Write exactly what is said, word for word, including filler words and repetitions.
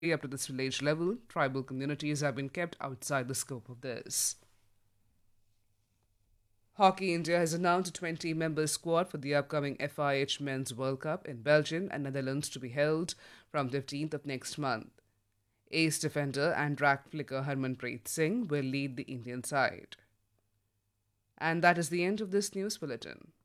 up to this village level, tribal communities have been kept outside the scope of this. Hockey India has announced a twenty member squad for the upcoming F I H Men's World Cup in Belgium and Netherlands to be held from fifteenth of next month. Ace defender and rack flicker Harmanpreet Singh will lead the Indian side. And that is the end of this news bulletin.